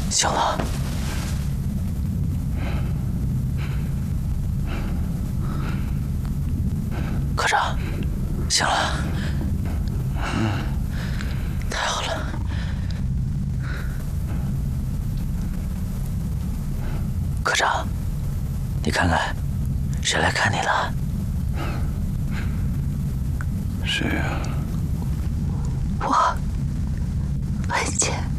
醒了。科长，醒了。太好了。科长，你看看，谁来看你了？ 谁呀？ 我文倩。